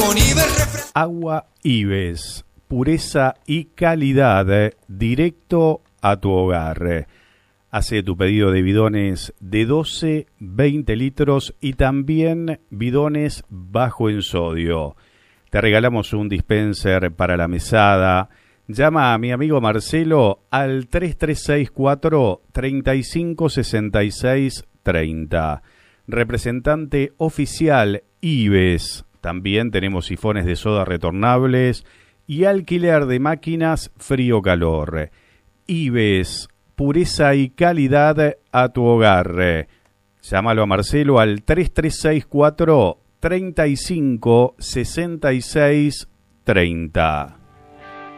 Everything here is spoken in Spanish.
Agua Ives, pureza y calidad, directo a tu hogar. Hace tu pedido de bidones de 12, 20 litros y también bidones bajo en sodio. Te regalamos un dispenser para la mesada. Llama a mi amigo Marcelo al 3364 356630. Representante oficial Ives. También tenemos sifones de soda retornables y alquiler de máquinas frío-calor. Ives, pureza y calidad a tu hogar. Llámalo a Marcelo al 3364 356630.